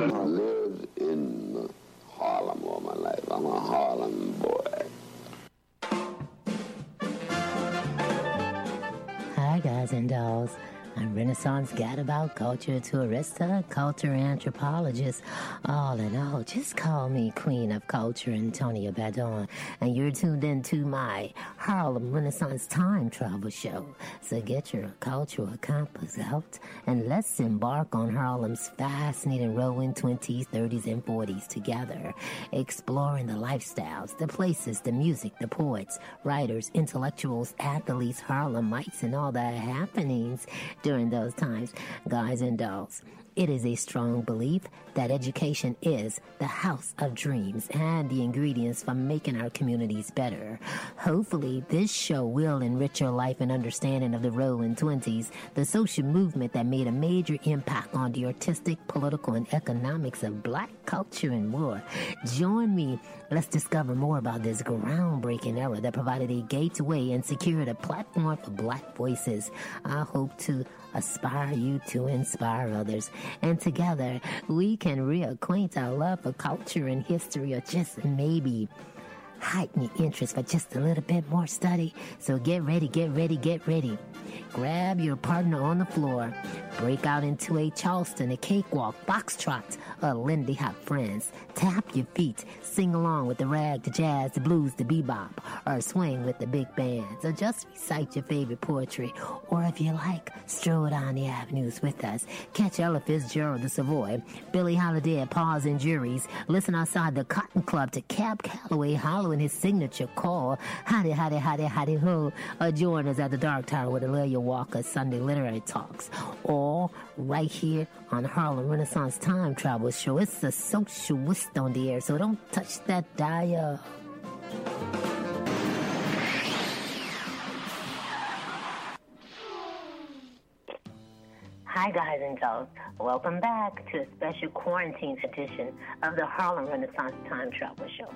I lived in Harlem all my life. I'm a Harlem boy. Hi, guys and dolls. I'm Renaissance gadabout culture tourista, culture anthropologist. All in all, just call me Queen of Culture, Antonia Badon. And you're tuned into my Harlem Renaissance time travel show. So get your cultural compass out and let's embark on Harlem's fascinating roaring 20s, 30s, and 40s together, exploring the lifestyles, the places, the music, the poets, writers, intellectuals, athletes, Harlemites, and all the happenings during those times, guys and dolls. It is a strong belief that education is the house of dreams and the ingredients for making our communities better. Hopefully, this show will enrich your life and understanding of the Roaring 20s, the social movement that made a major impact on the artistic, political, and economics of black culture and more. Join me. Let's discover more about this groundbreaking era that provided a gateway and secured a platform for black voices. I hope to aspire you to inspire others. And together, we can reacquaint our love for culture and history, or just maybe heighten your interest for just a little bit more study. So get ready, get ready, get ready. Grab your partner on the floor. Break out into a Charleston, a cakewalk, foxtrot, or Lindy Hop friends. Tap your feet. Sing along with the rag, the jazz, the blues, the bebop, or swing with the big bands, or just recite your favorite poetry, or if you like, stroll down the avenues with us. Catch Ella Fitzgerald, the Savoy, Billie Holiday at Paws and Juries. Listen outside the Cotton Club to Cab Calloway hollering his signature call, howdy, howdy, howdy, howdy, ho, or join us at the Dark Tower with Alelia Walker Sunday Literary Talks, all right here on Harlem Renaissance Time Travel Show. It's a socialist on the air, so don't touch that dial. Hi, guys and dolls. Welcome back to a special quarantine edition of the Harlem Renaissance Time Travel Show.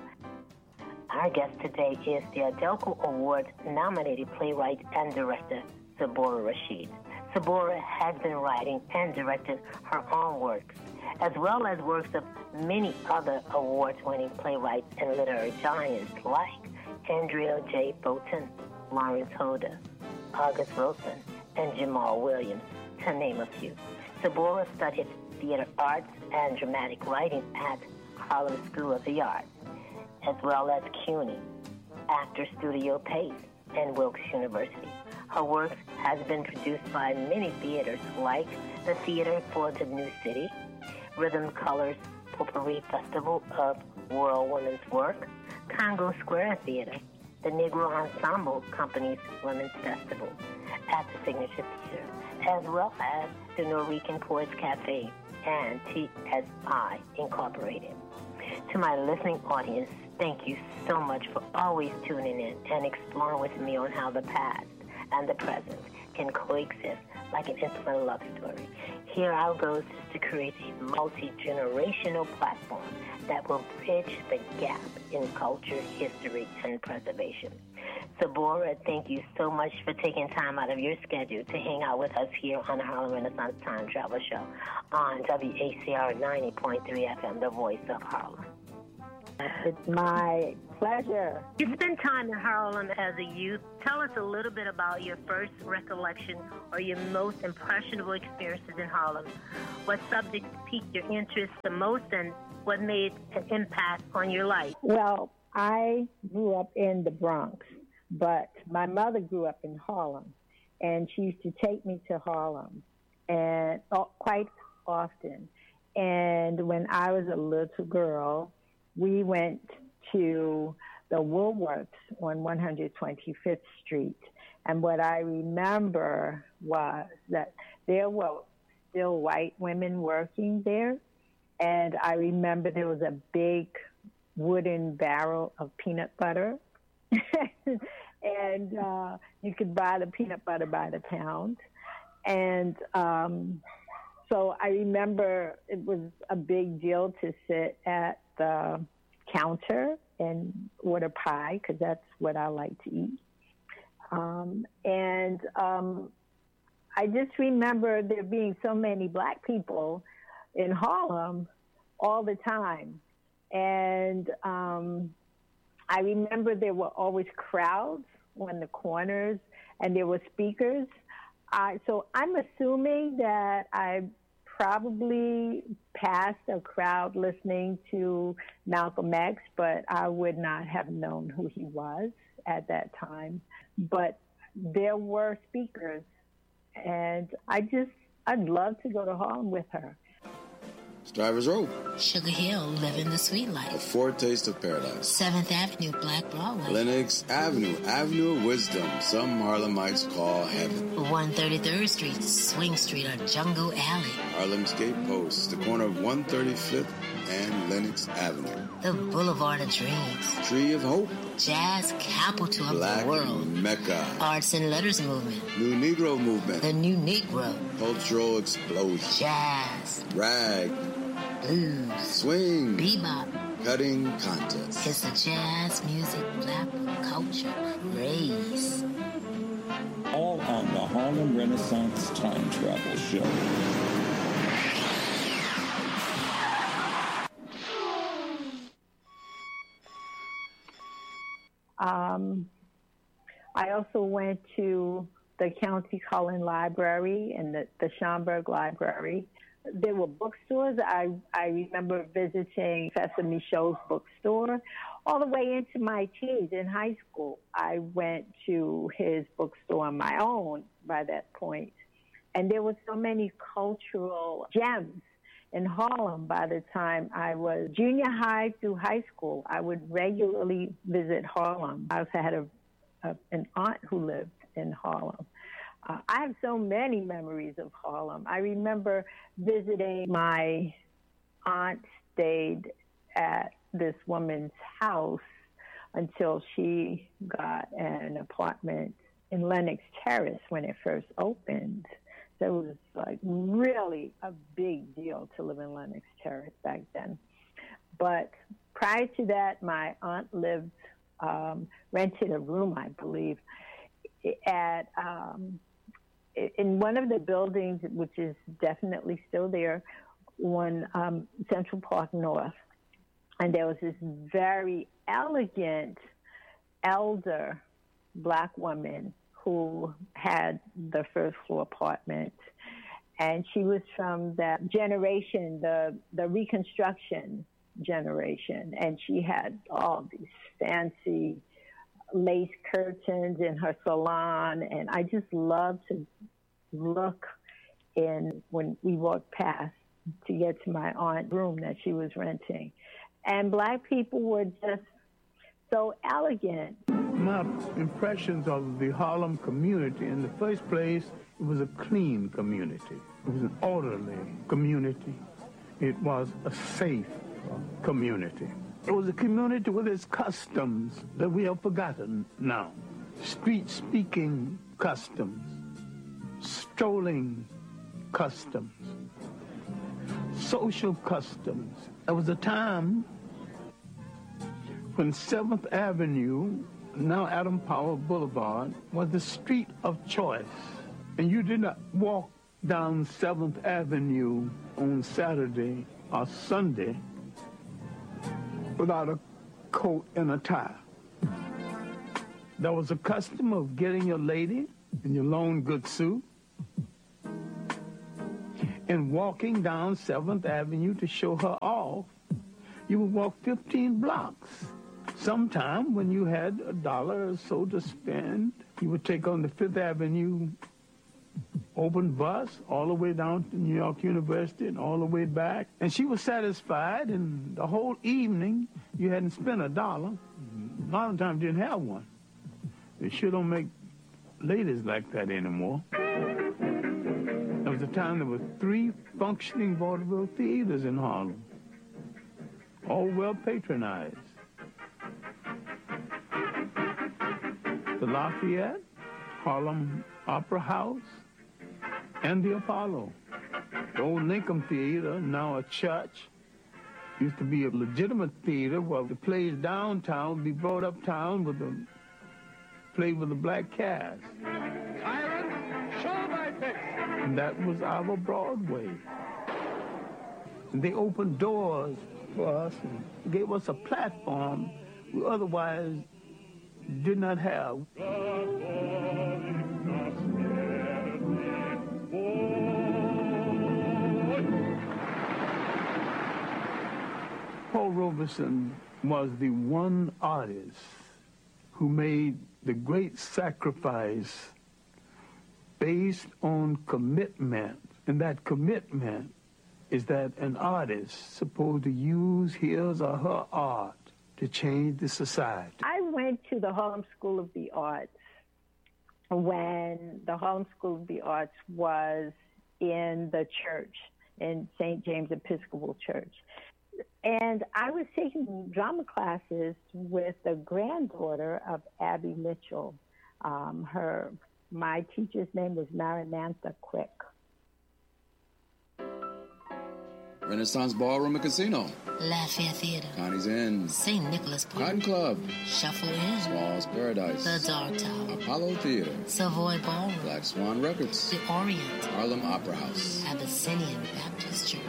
Our guest today is the Adelco Award-nominated playwright and director, Sabora Rashid. Sabora has been writing and directed her own works, as well as works of many other award-winning playwrights and literary giants like Andrea J. Bolton, Lawrence Holder, August Wilson, and Jamal Williams, to name a few. Sabora studied theater arts and dramatic writing at Harlem School of the Arts, as well as CUNY, Actor Studio Pace, and Wilkes University. Her work has been produced by many theaters like the Theater for the New City, Rhythm Colors Potpourri Festival of World Women's Work, Congo Square Theater, the Negro Ensemble Company's Women's Festival at the Signature Theater, as well as the Norwegian Poets Cafe and TSI Incorporated. To my listening audience, thank you so much for always tuning in and exploring with me on how the past and the present can coexist like an intimate love story. Here our goal is to create a multi-generational platform that will bridge the gap in culture, history, and preservation. Sabora, thank you so much for taking time out of your schedule to hang out with us here on the Harlem Renaissance Time Travel Show on WACR 90.3 FM, the voice of Harlem. It's my pleasure. You spent time in Harlem as a youth. Tell us a little bit about your first recollection or your most impressionable experiences in Harlem. What subjects piqued your interest the most and what made an impact on your life? Well, I grew up in the Bronx, but my mother grew up in Harlem, and she used to take me to Harlem and quite often. And when I was a little girl, we went to the Woolworths on 125th Street. And what I remember was that there were still white women working there. And I remember there was a big wooden barrel of peanut butter. And you could buy the peanut butter by the pound. And so I remember it was a big deal to sit at the counter and order pie, because that's what I like to eat. I just remember there being so many black people in Harlem, all the time. And I remember there were always crowds on the corners, and there were speakers. So I'm assuming that I probably passed a crowd listening to Malcolm X, but I would not have known who he was at that time. But there were speakers, and I'd love to go to Harlem with her. Drivers Row. Sugar Hill, living the sweet A life. foretaste of paradise. 7th Avenue, Black Broadway. Lenox Avenue, Avenue of Wisdom. Some Harlemites call heaven. 133rd Street, Swing Street, or Jungle Alley. Harlem's Gate Post, the corner of 135th and Lenox Avenue. The Boulevard of Dreams. Tree of Hope. Jazz capital of Black the world. Mecca. Arts and Letters Movement. New Negro Movement. The New Negro. Cultural Explosion. Jazz. Rag. Blues. Swing. Bebop. Cutting Contest. It's a jazz music black culture craze. All on the Harlem Renaissance Time Travel Show. I also went to the County Cullen Library and the Schomburg Library. There were bookstores. I remember visiting Professor Michaud's bookstore all the way into my teens in high school. I went to his bookstore on my own by that point. And there were so many cultural gems in Harlem by the time I was junior high through high school. I would regularly visit Harlem. I also had an aunt who lived in Harlem. I have so many memories of Harlem. I remember visiting my aunt stayed at this woman's house until she got an apartment in Lenox Terrace when it first opened. So it was like really a big deal to live in Lenox Terrace back then. But prior to that, my aunt rented a room, I believe, at in one of the buildings, which is definitely still there, on Central Park North. And there was this very elegant elder black woman who had the first floor apartment. And she was from that generation, the Reconstruction generation. And she had all these fancy lace curtains in her salon. And I just loved to look in when we walked past to get to my aunt's room that she was renting. And black people were just so elegant. My impressions of the Harlem community, in the first place, it was a clean community. It was an orderly community. It was a safe community. It was a community with its customs that we have forgotten now. Street-speaking customs, strolling customs, social customs. There was a time when 7th Avenue, now Adam Powell Boulevard, was the street of choice. And you did not walk down 7th Avenue on Saturday or Sunday without a coat and a tie. There was a custom of getting your lady in your long good suit and walking down 7th Avenue to show her off. You would walk 15 blocks. Sometime when you had $1 or so to spend, you would take on the 5th Avenue open bus all the way down to New York University and all the way back. And she was satisfied, and the whole evening you hadn't spent $1. A lot of times you didn't have one. They sure don't make ladies like that anymore. There was a time there were 3 functioning vaudeville theaters in Harlem, all well patronized. The Lafayette, Harlem Opera House, and the Apollo. The old Lincoln Theater, now a church, used to be a legitimate theater where the plays downtown would be brought uptown with the play with the black cast. Tyrant, show my face. And that was our Broadway. And they opened doors for us and gave us a platform we otherwise did not have. Paul Robeson was the one artist who made the great sacrifice based on commitment. And that commitment is that an artist is supposed to use his or her art to change the society. I went to the Harlem School of the Arts when the Harlem School of the Arts was in the church, in St. James Episcopal Church. And I was taking drama classes with the granddaughter of Abby Mitchell. My teacher's name was Maranantha Quick. Renaissance Ballroom and Casino. Lafayette Theater. Connie's Inn. St. Nicholas Park. Cotton Club. Shuffle Inn. Small's Paradise. The Dark Tower. Apollo Theater. Savoy Ballroom. Black Swan Records. The Orient. Harlem Opera House. Abyssinian Baptist Church.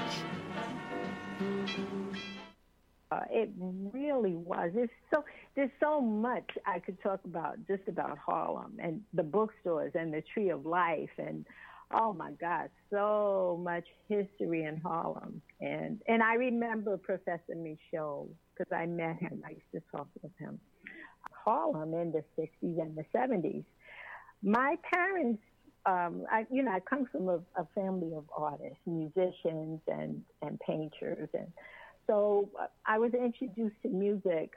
It really was. There's so much I could talk about just about Harlem and the bookstores and the Tree of Life and, oh my God, so much history in Harlem. And I remember Professor Michaud because I met him. I used to talk with him. Harlem in the 60s and the 70s. My parents, I come from a family of artists, musicians and painters, and so I was introduced to music,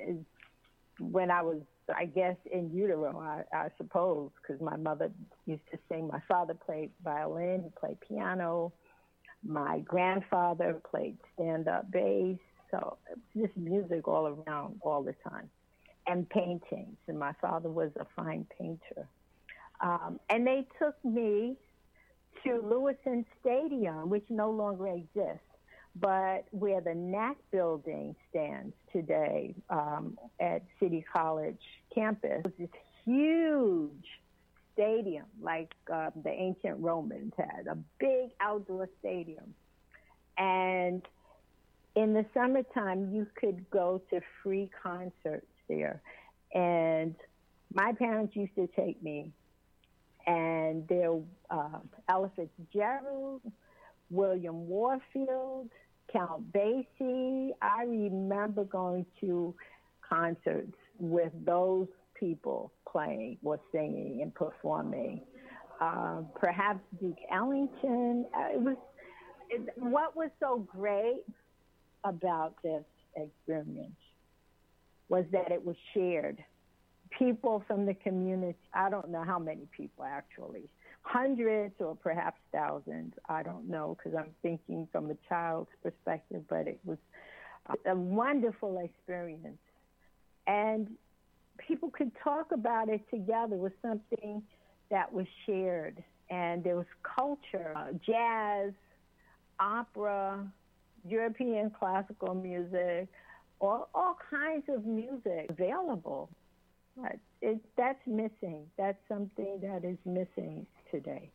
when I was, I guess, in utero, I suppose, because my mother used to sing. My father played violin, he played piano. My grandfather played stand-up bass. So just music all around all the time. And paintings. And my father was a fine painter. And they took me to Lewiston Stadium, which no longer exists, but where the NAC building stands today at City College campus. It's this huge stadium like the ancient Romans had, a big outdoor stadium. And in the summertime, you could go to free concerts there. And my parents used to take me, and there Ella Fitzgerald, William Warfield, Count Basie. I remember going to concerts with those people playing or singing and performing. Perhaps Duke Ellington. What was so great about this experience was that it was shared. People from the community, I don't know how many people actually, hundreds or perhaps thousands, I don't know, because I'm thinking from a child's perspective, but it was a wonderful experience. And people could talk about it together. It was something that was shared. And there was culture, jazz, opera, European classical music, all kinds of music available. That's missing. That's something that is missing today.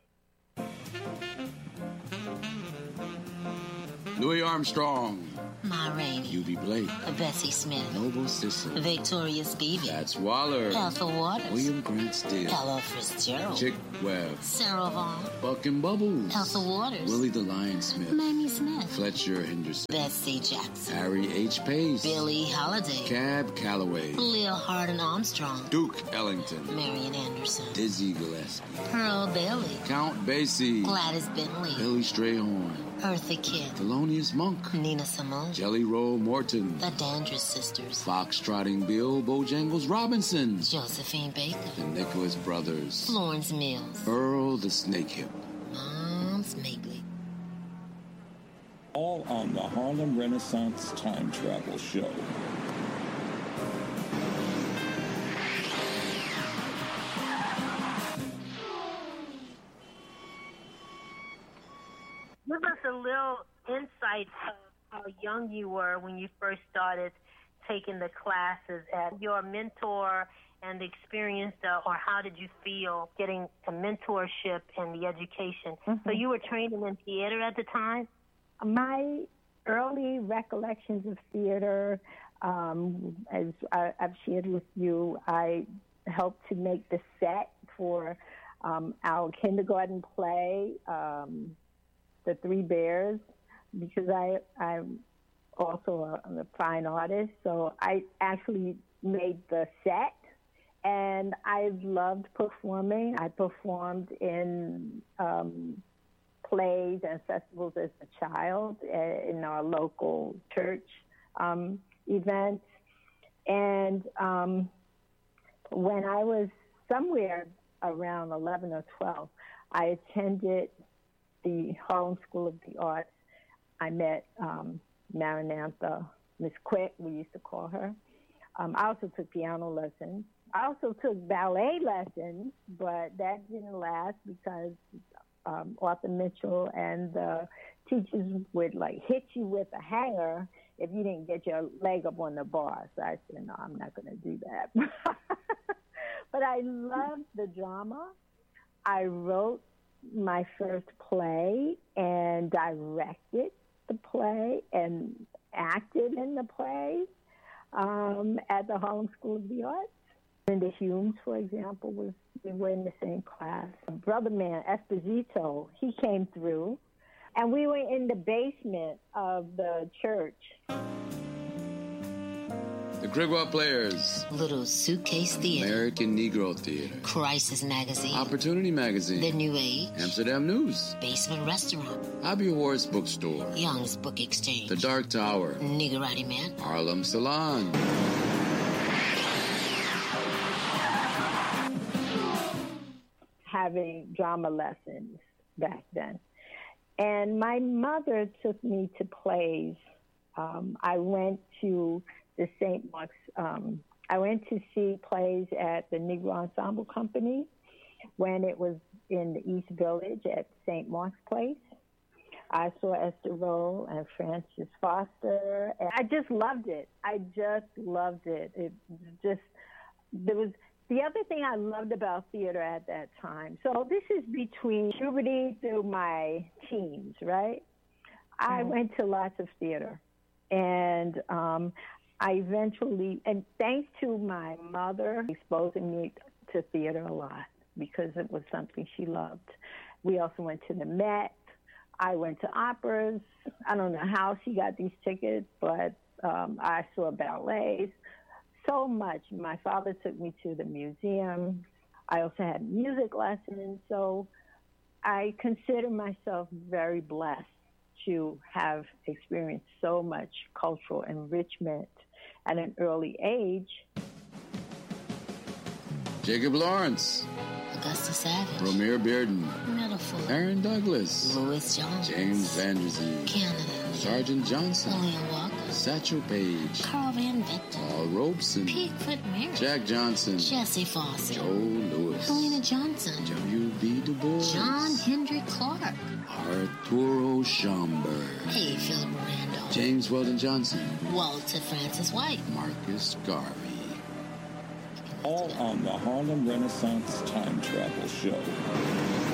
Louis Armstrong. Ma Rainey. Eubie Blake. Bessie Smith. Noble Sissy. Victoria Spivey. Fats Waller. Ethel Waters. William Grant Still. Ella Fitzgerald. Chick Webb. Sarah Vaughan. Buck and Bubbles. Ethel Waters. Willie the Lion Smith. Mamie Smith. Fletcher Henderson. Betsy Jackson. Harry H. Pace. Billie Holiday. Cab Calloway. Leah Hardin Armstrong. Duke Ellington. Marian Anderson. Dizzy Gillespie. Pearl Bailey. Count Basie. Gladys Bentley. Billy Strayhorn. Eartha Kitt. Thelonious Monk. Nina Simone. Jelly Roll Morton. The Dandridge Sisters. Fox-trotting Bill Bojangles Robinson. Josephine Baker. The Nicholas Brothers. Florence Mills. Earl the Snakehip. Moms Magley. All on the Harlem Renaissance Time Travel Show. Give us a little insight of how young you were when you first started taking the classes, at your mentor and the experience, or how did you feel getting a mentorship and the education? Mm-hmm. So you were training in theater at the time? My early recollections of theater, as I've shared with you, I helped to make the set for our kindergarten play, The Three Bears, because I'm also a fine artist, so I actually made the set, and I loved performing. I performed in plays and festivals as a child in our local church events. And when I was somewhere around 11 or 12, I attended the Harlem School of the Arts. I met Maranatha, Miss Quick, we used to call her. I also took piano lessons. I also took ballet lessons, but that didn't last because Arthur Mitchell and the teachers would like hit you with a hanger if you didn't get your leg up on the bar. So I said, no, I'm not going to do that. But I loved the drama. I wrote my first play and directed the play and acted in the play at the Harlem School of the Arts. Linda Humes, for example, we were in the same class. Brother Man, Esposito, he came through, and we were in the basement of the church. The Grigwa Players. Little Suitcase Theater. American Negro Theater. Crisis Magazine. Opportunity Magazine. The New Age. Amsterdam News. Basement Restaurant. Hobby Horse Bookstore. Young's Book Exchange. The Dark Tower. Niggerati Man. Harlem Salon. Having drama lessons back then. And my mother took me to plays. I went to the St. Mark's, I went to see plays at the Negro Ensemble Company when it was in the East Village at St. Mark's Place. I saw Esther Rolle and Francis Foster, and I just loved it. It just, there was, the other thing I loved about theater at that time, so this is between puberty through my teens, right? I went to lots of theater, and I eventually, and thanks to my mother exposing me to theater a lot because it was something she loved. We also went to the Met. I went to operas. I don't know how she got these tickets, but I saw ballets. So much. My father took me to the museum. I also had music lessons. So I consider myself very blessed to have experienced so much cultural enrichment at an early age. Jacob Lawrence. Augusta Savage. Romare Bearden. Middlefield. Aaron Douglas. Louis Jones. James Vanderzee. Canada. Sergeant Johnson. William Walker. Satchel Paige. Carl Van Vechten. Paul Robeson. Pickford Mary. Jack Johnson. Jesse Fawcett. Joe Lewis. Helena Johnson. W.B. Du Bois. John Henry Clark. Arturo Schomburg. A. Philip Randolph. James Weldon Johnson. Walter Francis White. Marcus Garvey. All on the Harlem Renaissance Time Travel Show.